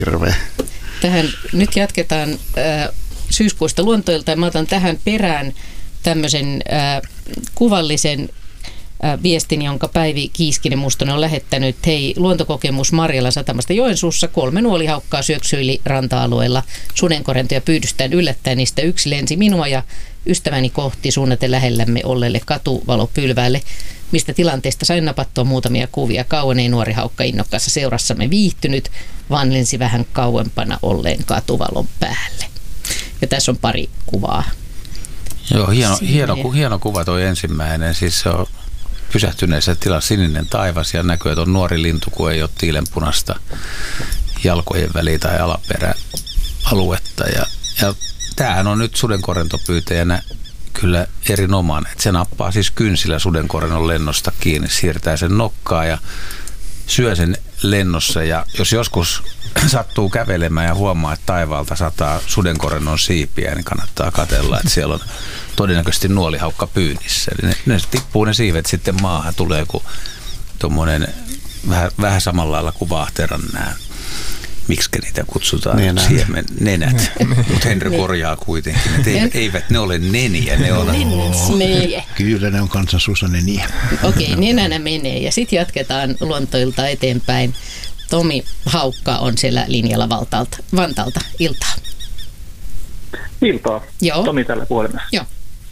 Hirveä. Tähän nyt jatketaan syyskuista luontoilta ja mä otan tähän perään tämmöisen kuvallisen viestin, jonka Päivi Kiiskinen-Mustonen on lähettänyt. Hei, luontokokemus Marjalan satamasta Joensuussa. 3 nuolihaukkaa syöksyili ranta-alueella sudenkorentoja pyydystään yllättäen. Niistä yksi lensi minua ja ystäväni kohti suunnaten lähellämme olleelle katuvalopylväälle, mistä tilanteesta sain napattua muutamia kuvia. Kauan ei nuori haukka innokkaassa seurassamme viihtynyt, vaan lensi vähän kauempana olleen katuvalon päälle. Ja tässä on pari kuvaa. Joo, hieno kuva toi ensimmäinen. Siis se on pysähtyneessä tilassa sininen taivas ja näkyy, että on nuori lintu, kun ei ole tiilenpunasta jalkojen väliä tai alaperäaluetta. Ja tämähän on nyt sudenkorentopyytäjänä kyllä erinomainen. Että se nappaa siis kynsillä sudenkorennon lennosta kiinni, siirtää sen nokkaa ja syö sen lennossa. Ja jos joskus sattuu kävelemään ja huomaa, että taivaalta sataa sudenkorennon siipiä, niin kannattaa katsella, että siellä on todennäköisesti nuolihaukka pyynnissä. Eli ne tippuu ne siivet sitten maahan, tulee kuin tuommoinen vähän samalla lailla kuin vaahteran nämä, miksikä niitä kutsutaan, nenät. Mutta Henry korjaa kuitenkin, että eivät ne ole neniä, ne on nenä. Kyllä ne on kansansuussa neniä. Okei, nenänä menee ja sitten jatketaan luontoilta eteenpäin. Tomi Haukka on siellä linjalla Vantaalta. Iltaa. Iltaa. Joo. Tomi tällä puhelimessa. Joo.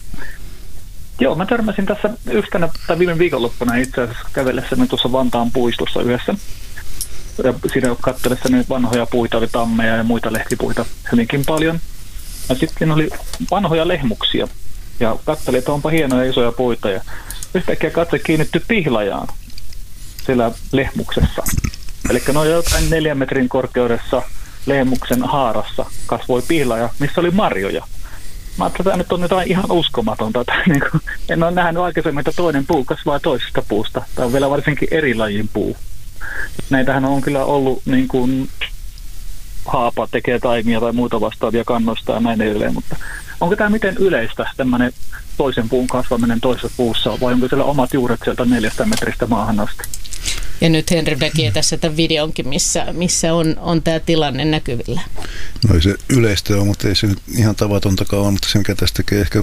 Joo, mä törmäsin tässä viime viikonloppuna itse asiassa kävellessäni tuossa Vantaan puistossa yhdessä. Ja siinä katselessani vanhoja puita, oli tammeja ja muita lehtipuita hyvinkin paljon. Ja sitten oli vanhoja lehmuksia. Ja katselin, että onpa hienoja isoja puita. Ja yhtäkkiä katse kiinnittyi pihlajaan siellä lehmuksessa. Eli noin jotain 4 metrin korkeudessa lehmuksen haarassa kasvoi pihlaja, missä oli marjoja. Mä ajattelin, että tämä nyt on jotain ihan uskomatonta. En ole nähnyt aikaisemmin, että toinen puu kasvaa toisesta puusta. Tämä on vielä varsinkin eri lajin puu. Näitähän on kyllä ollut niin kuin haapa tekee taimia tai muuta vastaavia kannoista ja näin edelleen, mutta onko tämä miten yleistä tämmöinen toisen puun kasvaminen toisessa puussa, vai onko siellä omat juuret sieltä 4 metristä maahan asti? Ja nyt Henry näkee tässä tämän videonkin, missä on tämä tilanne näkyvillä. No ei se yleistä ole, mutta ei se nyt ihan tavatontakaan ole, mutta se mikä tästä tekee ehkä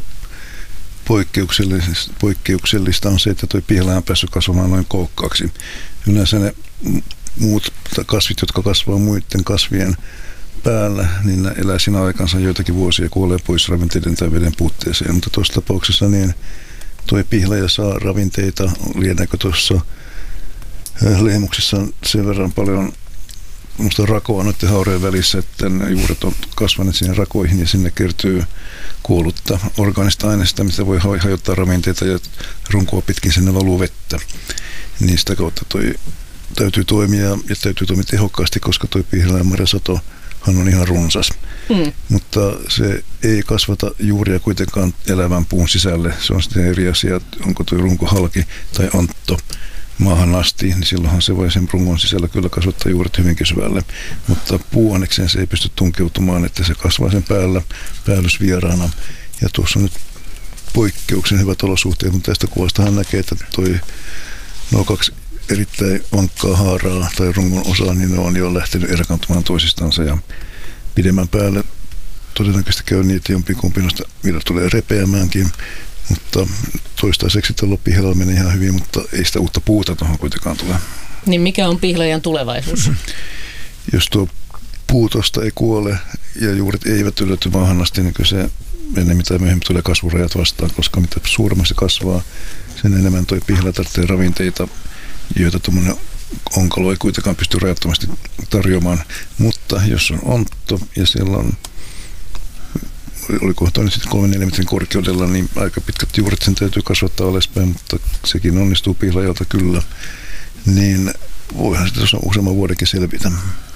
poikkeuksellista on se, että tuo pihlaja on päässyt kasvamaan noin koukkaaksi. Yleensä ne muut kasvit, jotka kasvaa muiden kasvien päällä, niin ne elää siinä aikansa joitakin vuosia, kuolee pois ravinteiden tai veden puutteeseen. Mutta tuossa tapauksessa niin tuo pihlaja saa ravinteita, lienääkö tuossa lehmuksessa on sen verran paljon rakoa noiden haurejen välissä, että ne juuret on kasvaneet sinne rakoihin ja sinne kertyy kuollutta orgaanista aineista, mitä voi hajottaa ravinteita ja runkoa pitkin sinne valuu vettä. Niin sitä kautta toi täytyy toimia ja täytyy toimia tehokkaasti, koska tuo pihlajanmarjasatohan on ihan runsas. Mutta se ei kasvata juuria kuitenkaan elävän puun sisälle. Se on sitten eri asia, onko tuo runko halki tai antto maahan asti, niin silloinhan se voi sen rungon sisällä kyllä kasvattaa juuret hyvinkin syvälle. Mutta puuannekseen se ei pysty tunkeutumaan, että se kasvaa sen päällä päällysvieraana. Ja tuossa on nyt poikkeuksen hyvät olosuhteet, mutta tästä kuvastahan näkee, että nuo 2 erittäin vankkaa haaraa tai rungon osaa, niin ne on jo lähtenyt erkaantumaan toisistansa ja pidemmän päälle todennäköisesti käy niitä jompikumpi noista, mitä tulee repeämäänkin, mutta toistaiseksi tuolla pihlalla menee ihan hyvin, mutta ei sitä uutta puuta tuohon kuitenkaan tule. Niin mikä on pihlajan tulevaisuus? Jos tuo puu tuosta ei kuole ja juuret eivät ylety maahan asti, niin kyllä se ennen mitä myöhemmin tulee kasvurajat vastaan, koska mitä suuremmasti kasvaa, sen enemmän tuo pihla tarvitsee ravinteita, joita tuommoinen onkalo ei kuitenkaan pysty rajattomasti tarjoamaan. Mutta jos on ontto ja siellä on, olikohan toinen sitten 3-4 metrin korkeudella, niin aika pitkät juuret sen täytyy kasvattaa alaspäin, mutta sekin onnistuu pihlajalta kyllä. Niin voihan sitä tuossa useamman vuodenkin selvitä.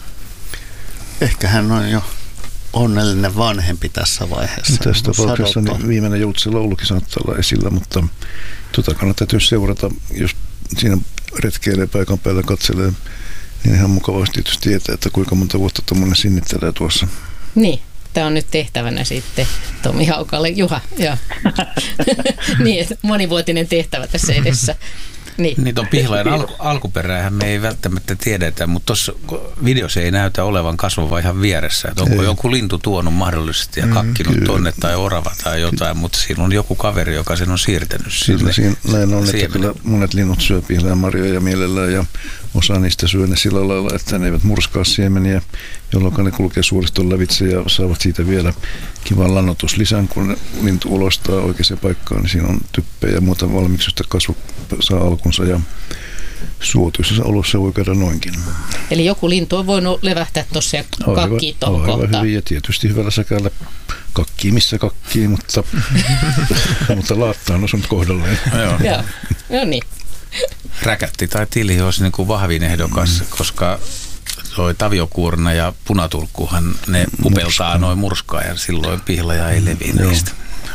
Ehkä hän on jo onnellinen vanhempi tässä vaiheessa. Tässä tapauksessa niin viimeinen joutsenlaulukin saattaa olla esillä, mutta kannattaa seurata, jos siinä retkeilee paikan päällä, katselee, niin ihan mukavasti tietysti tietää, että kuinka monta vuotta tuommoinen sinnittelee tuossa. Niin, tämä on nyt tehtävänä sitten Tomi Haukalle. Juha, joo. Niin, että monivuotinen tehtävä tässä edessä. Niin. Tuon pihlajan alkuperäähän me ei välttämättä tiedetä, mutta tuossa videossa ei näytä olevan kasvava ihan vieressä. Että onko joku lintu tuonut mahdollisesti ja kakkinut tonne tai orava tai jotain, mutta siinä on joku kaveri, joka sen on siirtänyt sinne. Näin on, että kyllä monet linnut syö pihlajanmarjoja mielellään ja osa niistä syö ne sillä lailla, että ne eivät murskaa siemeniä, jolloin ne kulkee suoriston lävitse ja saavat siitä vielä kivan lannoituslisän, kun lintu ulostaa oikeaan paikkaan, niin siinä on typpeä ja muuta valmiiksi, kasvu saa alkunsa ja suotuisessa olossa voi käydä noinkin. Eli joku lintu on voinut levähtää tuossa ja kakkii tuohon kohtaan. Aivan hyvin ja tietysti hyvällä säkällä kakkii missä kakkii, mutta laattaan osunut kohdalleen. Joo, no niin. Räkätti tai tili olisi niin kuin vahvin ehdokas, koska toi taviokuurna ja punatulkkuhan ne pupeltaa noin murskaa ja silloin pihlaja ei leviä niistä.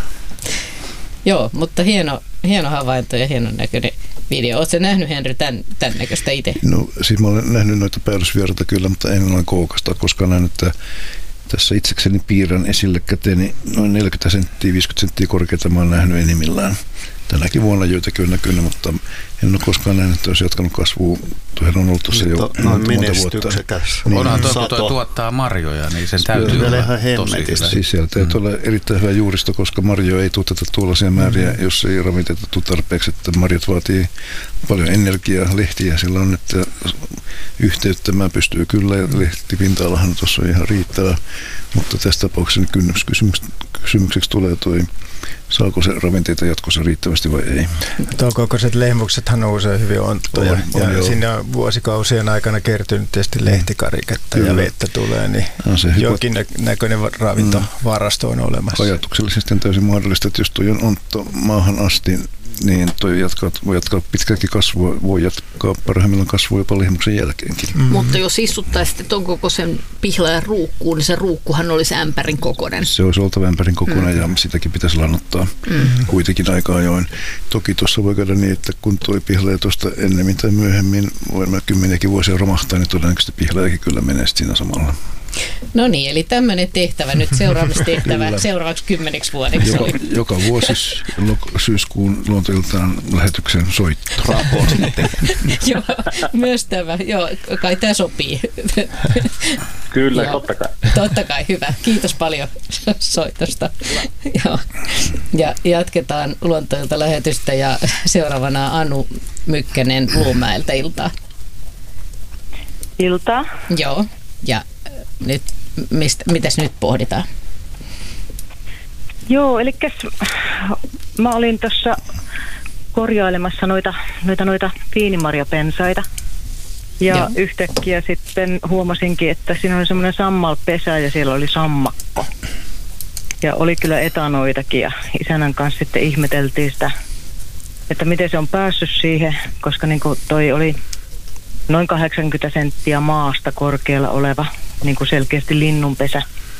Joo, mutta hieno havainto ja hienon näköinen video. Oletko nähnyt, Henry, tämän näköistä itse? No siis mä olen nähnyt noita päällysvieraita kyllä, mutta en ole koukasta koskaan nähnyt, että tässä itsekseni piirrän esille käteeni noin 40 senttiä, 50 senttiä korkeita mä olen nähnyt enimmillään. Tänäkin vuonna joitakin on näkynyt, mutta en ole koskaan nähnyt, että olisi jatkanut kasvua. Tuohon on ollut tuossa jo monta vuotta. Niin. Onhan tuo tuottaa marjoja, niin sen täytyy olla tosi hyvä. Siis sieltä täytyy olla erittäin hyvä juuristo, koska marjoja ei tuoteta tuollaisia määriä, jos ei ravitetettu tarpeeksi, että marjat vaatii paljon energiaa, lehtiä sillä on, että yhteyttämään pystyy kyllä ja lehtipinta-alahan tuossa on ihan riittävä, mutta tässä tapauksessa kysymykseksi tulee toi, saako se ravinteita jatkossa riittävästi vai ei. Tuo kokoiset lehmuksethan on usein hyvin onttoja ja sinne on vuosikausien aikana kertynyt tietysti lehtikariketta ja vettä tulee, niin jonkin näköinen ravintovarasto on olemassa. Ajatuksellisesti on täysin mahdollista, että jos tuo on ontto maahan asti, niin toi voi jatkaa pitkälläkin kasvua, voi jatkaa parhaimmillaan kasvua jopa lehmuksen jälkeenkin. Mutta jos istuttaisiin tuon kokoisen pihlajan ruukkuun, niin se ruukkuhan olisi ämpärin kokoinen. Se olisi oltava ämpärin kokoinen ja sitäkin pitäisi lannottaa kuitenkin aika ajoin. Toki tuossa voi käydä niin, että kun tuo pihlaja tuosta ennemmin tai myöhemmin, voimme 10 vuosia romahtaa, niin todennäköisesti pihlajakin kyllä menee siinä samalla. No niin, eli tämmöinen tehtävä nyt seuraavasti seuraavaksi 10 vuodeksi. Joka vuosi syyskuun luontoiltaan lähetyksen soitto. Joo, myös tämä. Joo, kai tämä sopii. Kyllä, Joo, totta kai. Totta kai, hyvä. Kiitos paljon soitosta. Joo. Ja jatketaan luontoilta lähetystä ja seuraavana Anu Mykkänen Luumäeltä, iltaa. Iltaa. Joo, ja nyt, mitäs nyt pohditaan? Joo, eli mä olin tuossa korjailemassa noita viinimarjapensaita. Ja joo, yhtäkkiä sitten huomasinkin, että siinä oli semmoinen sammalpesä ja siellä oli sammakko. Ja oli kyllä etanoitakin ja isännän kanssa sitten ihmeteltiin sitä, että miten se on päässyt siihen, koska niin kuin toi oli noin 80 senttiä maasta korkealla oleva niin kuin selkeästi linnunpesä.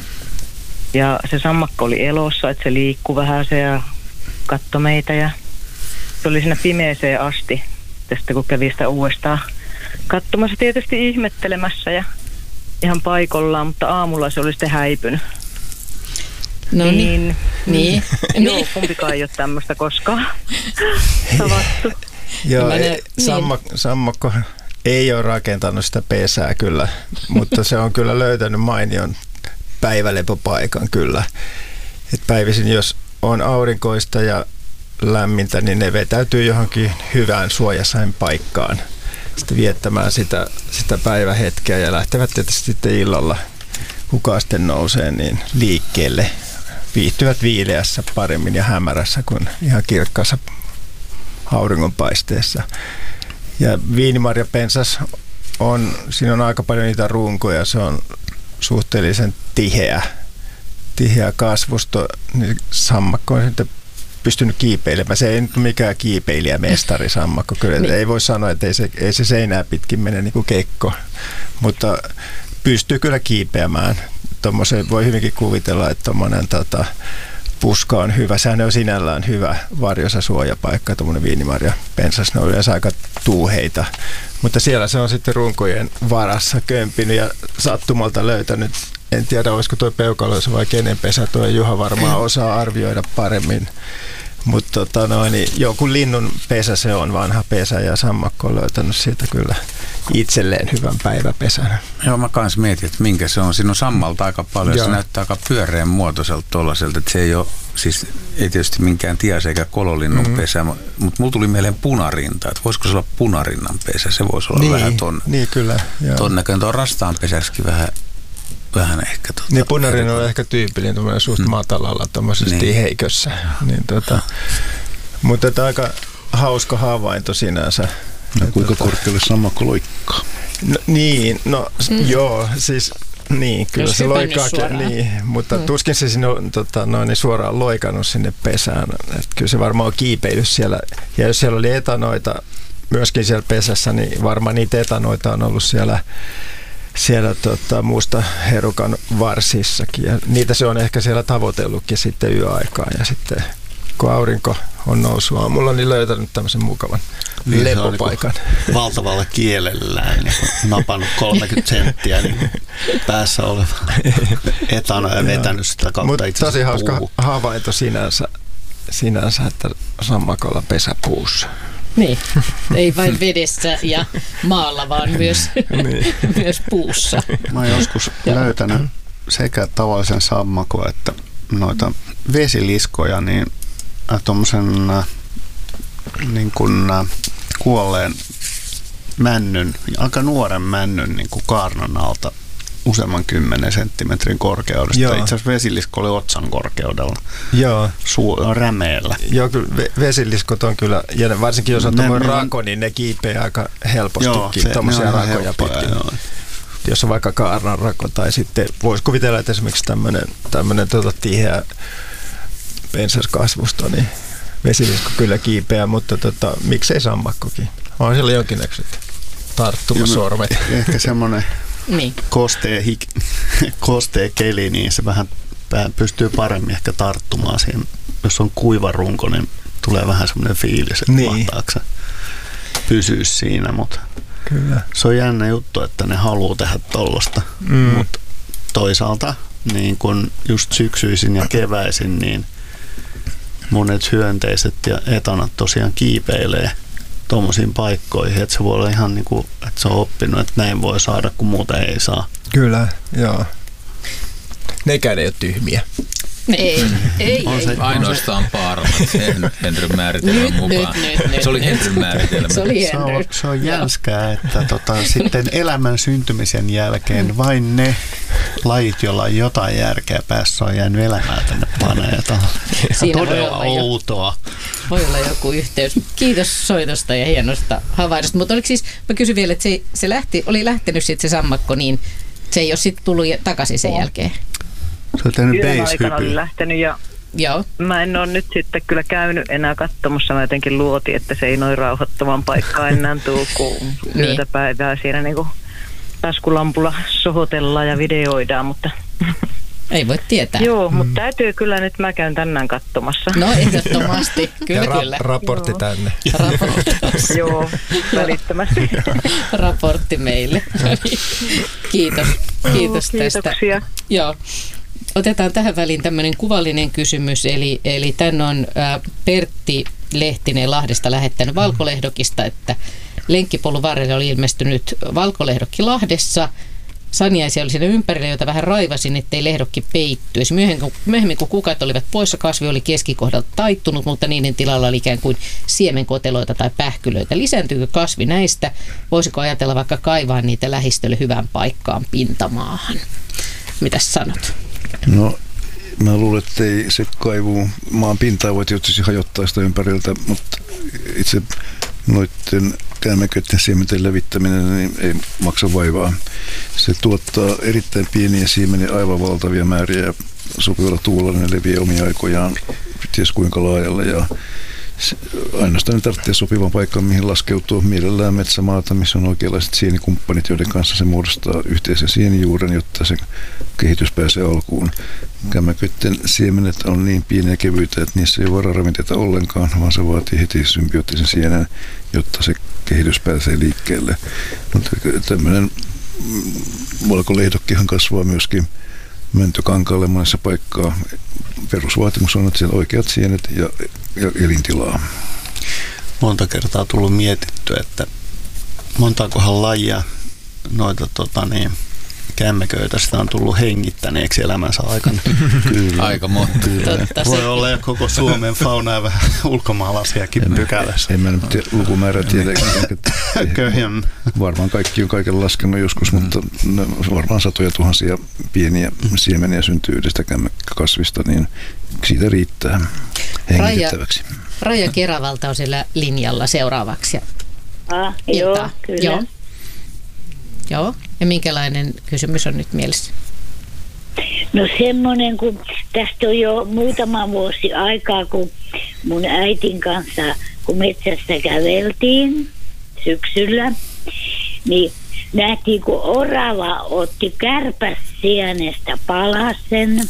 Ja se sammakko oli elossa, että se liikkui vähän se ja katsoi meitä ja se oli siinä pimeeseen asti tästä, kun kävi sitä uudestaan katsomassa, tietysti ihmettelemässä ja ihan paikallaan, mutta aamulla se oli sitten häipynyt. No niin. Joo, kumpikaan ei ole tämmöistä koskaan tavattu. Joo, sammakko ei ole rakentanut sitä pesää kyllä, mutta se on kyllä löytänyt mainion päivälepopaikan kyllä. Et päivisin, jos on aurinkoista ja lämmintä, niin ne vetäytyy johonkin hyvään suojasain paikkaan sitten viettämään sitä päivähetkeä ja lähtevät tietysti sitten illalla, kuka sitten nousee, niin liikkeelle. Viihtyvät viileässä paremmin ja hämärässä kuin ihan kirkkaassa auringonpaisteessa. Ja viinimarjapensas siinä on aika paljon niitä runkoja, se on suhteellisen tiheä kasvusto, niin sammakko on sitten pystynyt kiipeilemään. Se ei nyt mikään kiipeilijämestari sammakko, kyllä ei voi sanoa, että ei se seinää pitkin mene niin kuin kekko, mutta pystyy kyllä kiipeämään. Tuommoisen voi hyvinkin kuvitella, että tuommoinen puska on hyvä. Sehän on sinällään hyvä varjosa suojapaikka, tuommoinen viinimarjapensas. Ne on yleensä aika tuuheita, mutta siellä se on sitten runkojen varassa kömpinyt ja sattumalta löytänyt. En tiedä, olisiko tuo peukaloissa vai kenen pesä. Tuo Juha varmaan osaa arvioida paremmin. Mutta niin joku linnun pesä, se on vanha pesä ja sammakko on löytänyt siitä kyllä itselleen hyvän päiväpesän. Joo, mä kans mietin, että minkä se on. Siinä on sammalta aika paljon. Se näyttää aika pyöreän muotoiselta tuollaiselta, että se ei ole, siis ei tietysti minkään tias eikä kololinnun pesä, mutta mulla tuli mieleen punarinta, että voisiko se olla punarinnan pesä? Se voisi olla vähän niin kyllä. Ton näköinen. Tuo rastaan pesäksikin vähän ehkä. Niin punarinta on ehkä tyypillinen tuommoinen suht matalalla tuommoisessa tiheikössä. Mutta aika hauska havainto sinänsä. Ja kuinka korkealle sammakko loikkaa? Joo, siis niin, kyllä se loikkaakin, niin, mutta tuskin se sinne on suoraan loikannut sinne pesään. Et kyllä se varmaan on kiipeillyt siellä, ja jos siellä oli etanoita myöskin siellä pesässä, niin varmaan niitä etanoita on ollut siellä muusta herukan varsissakin, ja niitä se on ehkä siellä tavoitellutkin sitten yöaikaan, ja sitten kun aurinko on noussut aamulla, niin löytänyt tämmöisen mukavan lepopaikan. Niin valtavalla kielellään niin napannut 30 senttiä niin päässä oleva etana ja vetänyt sitä kautta itse asiassa tosi hauska havainto sinänsä, että sammakolla pesäpuussa. Niin, ei vain vedessä ja maalla, vaan myös puussa. Mä oon joskus löytänyt sekä tavallisen sammakon että noita vesiliskoja, niin tuommoisen niin kuin kuolleen männyn, aika nuoren männyn niin kuin kaarnan alta useamman 10 senttimetrin korkeudesta. Joo. Itse asiassa vesilisko oli otsan korkeudella. Joo. Rämeellä. Joo, kyllä vesiliskot on kyllä, ja varsinkin jos on tuommoinen rako, niin ne kiipeää aika helpostikin tuommoisia rakoja pitkin. Jos on vaikka kaarnan rako, tai sitten voisi kuvitella, että esimerkiksi tämmöinen tiheä pensaskasvusto, niin vesilisko kyllä kiipeää, mutta miksei sammakkokin? On siellä jonkinnäköiset tarttumasormet. Ehkä semmoinen kostea keli, niin se vähän pystyy paremmin ehkä tarttumaan siihen. Jos on kuiva runko, niin tulee vähän semmoinen fiilis, että mahtaako se pysyä siinä, mutta kyllä. Se on jännä juttu, että ne haluaa tehdä tollaista, mutta toisaalta niin kun just syksyisin ja keväisin, niin monet hyönteiset ja etanat tosiaan kiipeilee tuommoisiin paikkoihin, että se voi olla ihan niin kuin, että se on oppinut, että näin voi saada, kun muuten ei saa. Kyllä, joo. Nekään ei ole tyhmiä. Ei. Ainoastaan paaramat Henryn määritelmän mukaan. Se oli Henryn määritelmä. Se on jänskää, että sitten elämän syntymisen jälkeen vain ne lajit, joilla on jotain järkeä päässä, on jäänyt elämään tänne planeetalle. Todella outoa. Voi olla joku yhteys. Kiitos soitosta ja hienosta havainnosta. Mutta oliko siis, mä kysyn vielä, että se oli lähtenyt sitten se sammakko, niin se ei ole sitten tullut takaisin sen jälkeen. Yhden aikana oli lähtenyt ja mä en ole nyt sitten kyllä käynyt enää katsomassa. Mä jotenkin luotin, että se ei noin rauhoittavan paikkaa enää tule, kun yötä päivää siinä niinku taskulampulla sohotellaan ja videoidaan, mutta ei voi tietää. Joo, mutta täytyy kyllä nyt, mä käyn tänään katsomassa. No ehdottomasti, kyllä. Raportti tänne. Joo, välittömästi. Raportti meille. Kiitos tästä. Kiitoksia. Joo. Otetaan tähän väliin tämmöinen kuvallinen kysymys, eli tän on Pertti Lehtinen Lahdesta lähettänyt valkolehdokista, että lenkkipolun varrelle oli ilmestynyt valkolehdokki Lahdessa. Saniaisia oli siinä ympärillä, jota vähän raivasin, ettei lehdokki peittyisi. Myöhemmin kun kukat olivat poissa, kasvi oli keskikohdalta taittunut, mutta niiden tilalla oli ikään kuin siemenkoteloita tai pähkylöitä. Lisääntyykö kasvi näistä? Voisiko ajatella vaikka kaivaa niitä lähistölle hyvään paikkaan pintamaahan? Mitäs sanot? No, mä luulen, että ei se kaivu maan pintaa voi tietysti hajottaa sitä ympäriltä, mutta itse noiden käämäköiden siementen levittäminen niin ei maksa vaivaa. Se tuottaa erittäin pieniä siemeniä, aivan valtavia määriä ja sopivalla tuulella ne leviää omia aikojaan ties kuinka laajalle ja ainoastaan ne tarvitsee sopivan paikan, mihin laskeutua mielellään metsämaata, missä on oikeanlaiset sienikumppanit, joiden kanssa se muodostaa yhteisen sienijuuren, jotta se kehitys pääsee alkuun. Kämmäköiden siemenet on niin pieniä ja kevyitä, että niissä ei ole vararavinteita ollenkaan, vaan se vaatii heti symbioottisen sienen, jotta se kehitys pääsee liikkeelle. Mutta tämmöinen valkoleihdokkihan kasvaa myöskin mäntykankaalle monessa paikkaa. Perusvaatimus on, että siellä oikeat sienet ja elintilaa. Monta kertaa tullut mietitty, että montaakohan lajia noita kämmeköitä sitä on tullut hengittäneeksi elämänsä aikana. Kyllä. Aika monta. Voi olla ja koko Suomen fauna ja vähän ulkomaalaisiakin pykälässä. En mä nyt lukumäärä tiedä. Varmaan kaikki on kaiken laskenut joskus, mutta varmaan satoja tuhansia pieniä siemeniä syntyy yhdestä kämmekkakasvista, niin siitä riittää hengitettäväksi. Raija Keravalta on siellä linjalla seuraavaksi. Joo, kyllä. Joo. Ja minkälainen kysymys on nyt mielessä? No semmoinen, kun tästä on jo muutama vuosi aikaa, kun mun äitin kanssa, kun metsästä käveltiin syksyllä, niin nähtiin, kun orava otti kärpäsienestä palasen.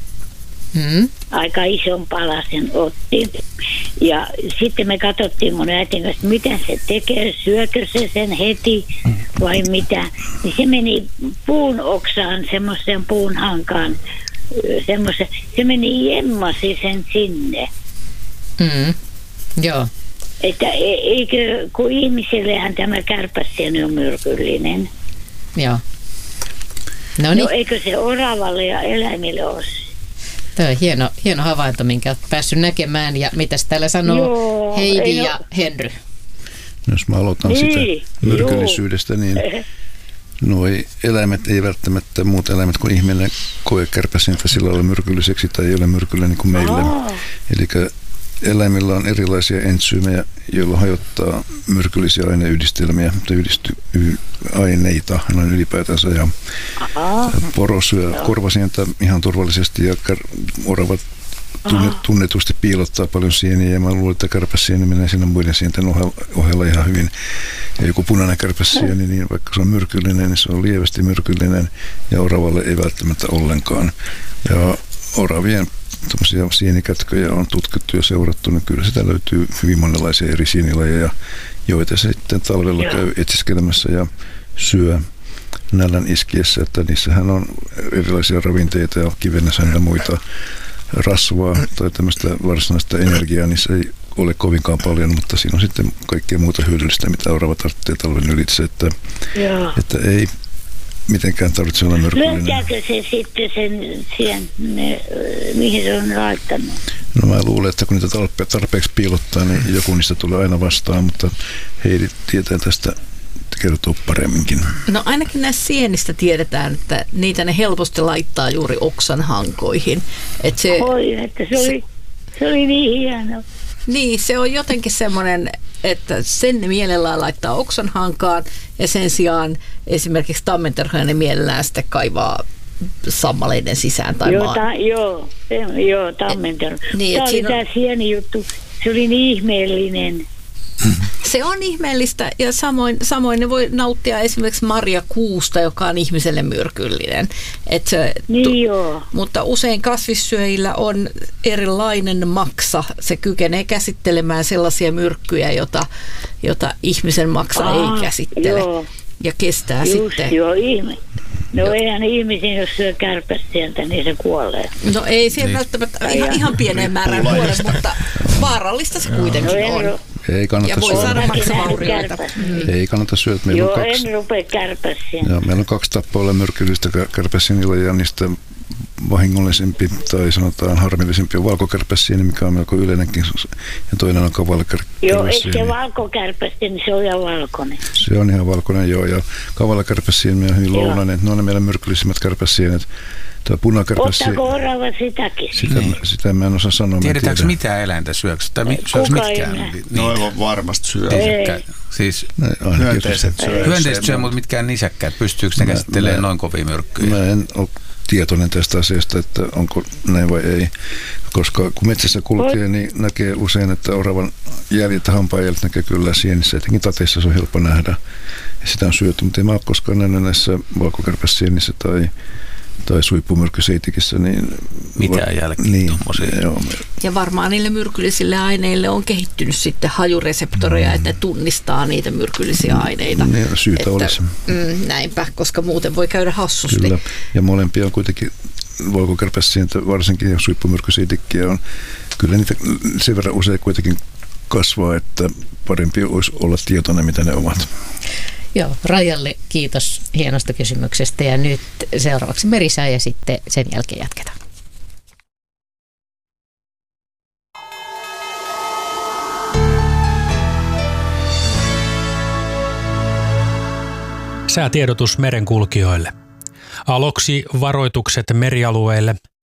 Aika ison palasen otti. Ja sitten me katsottiin mun äitin kanssa, miten se tekee, syökö se sen heti vai mitä. Niin se meni puun oksaan, semmoisen puun hankaan, se meni jemmasi sen sinne. Joo. Että eikö, kun ihmisellehän tämä kärpäsieni on myrkyllinen. Joo. No eikö se oravalle ja eläimille ole? Tämä on hieno havainto, minkä olet päässyt näkemään. Ja mitäs täällä sanoo Heidi ja Henry? Jos mä aloitan sitä myrkyllisyydestä, niin eläimet ei välttämättä, muut eläimet kuin ihminen koe kärpäsintä sillä lailla myrkylliseksi tai ei ole myrkyllinen niin kuin meillä. Eli eläimillä on erilaisia entsyymejä, joilla hajottaa myrkyllisiä aineyhdistelmiä tai aineita noin ylipäätänsä. Ja poro syö korvasientä ihan turvallisesti ja oravat tunnetusti piilottaa paljon sieniä ja mä luulen, että kärpäsieni menee siinä muiden sienten ohella ihan hyvin. Ja joku punainen kärpäsieni, niin vaikka se on myrkyllinen, niin se on lievästi myrkyllinen ja oravalle ei välttämättä ollenkaan. Ja oravien sienikätköjä on tutkittu ja seurattu, niin kyllä sitä löytyy hyvin monenlaisia eri sienilajeja, joita se sitten talvella käy etsiskelemässä ja syö nälän iskiessä, että niissähän on erilaisia ravinteita ja kivennässä ja muita rasvaa tai tämmöistä varsinaista energiaa, niissä ei ole kovinkaan paljon, mutta siinä on sitten kaikkea muuta hyödyllistä, mitä orava tarvitsee talven ylitse, että ei mitenkään tarvitse olla myrkyllinen. Löytääkö se sitten sen mihin se on laittanut? No mä luulen, että kun niitä tarpeeksi piilottaa, niin joku niistä tulee aina vastaan, mutta Heidi tietää tästä kertoo paremminkin. No ainakin näistä sienistä tiedetään, että niitä ne helposti laittaa juuri oksan hankoihin. Että se oli niin hieno. Niin, se on jotenkin semmoinen, että sen ne mielellään laittaa oksan hankaan ja sen sijaan esimerkiksi tammenterhoja ne mielellään sitten kaivaa sammaleiden sisään tai maan. Joo, tammenterho. Niin, tämä oli tämä sieni juttu, se oli niin ihmeellinen. Se on ihmeellistä ja samoin ne voi nauttia esimerkiksi marjakuusta, joka on ihmiselle myrkyllinen. Mutta usein kasvissyöjillä on erilainen maksa. Se kykenee käsittelemään sellaisia myrkkyjä, jota ihmisen maksa ei käsittele. Ja kestää sitten. Eihän ihmisiin, jos syö kärpäsientä, niin se kuolee. No ei se välttämättä ihan pieneen määrään kuole, mutta vaarallista se kuitenkin on. Ei kannata syödä. Ei kannata syödä. En rupea kärpäsiä. Meillä on 2 tappoilla myrkyllistä kärpäsienillä ja niistä vahingollisempi tai sanotaan harmillisempi on valkokärpäsieni, mikä on melko yleinenkin. Ja toinen on kavalakärpäsieni. Joo, eikö se valkokärpäsieni, se on ihan valkoinen? Se on ihan valkoinen, joo. Ja kavalakärpäsieni on hyvin lounainen. Ne on meillä myrkyllisimmät kärpäsienet. Ottaako orava sitäkin? Sitä mä en osaa sanoa. Tiedetäänkö mitä eläintä syöks? Syöks mitkään? No varmasti syö. Siis hyönteiset syö, mutta mitkään nisäkkäät. Pystyykö ne käsittelemään noin kovia myrkkyjä? Mä en ole tietoinen tästä asiasta, että onko näin vai ei. Koska kun metsässä kulkee, niin näkee usein, että oravan jäljet, hampaajäljet näkee kyllä sienissä. Etenkin tateissa se on helppo nähdä. Ja sitä on syöty, mutta en mä ole koskaan nähnyt näissä valkokärpäsienissä tai suipumyrkkyseitikissä. Niin mitään jälkiä niin, tommosia. Ja varmaan niille myrkyllisille aineille on kehittynyt sitten hajureseptoreja, että ne tunnistaa niitä myrkyllisiä aineita. Niin, syytä olisi. Näinpä, koska muuten voi käydä hassusti. Kyllä, ja molempia on kuitenkin valkokärpäsiä, varsinkin jos huippumyrkkysiitikkiä on. Kyllä niitä sen verran usein kuitenkin kasvaa, että parempi olisi olla tietoinen, mitä ne ovat. Joo, Rajalle kiitos hienosta kysymyksestä ja nyt seuraavaksi merisää ja sitten sen jälkeen jatketaan. Säätiedotus merenkulkijoille. Aloksi varoitukset merialueille.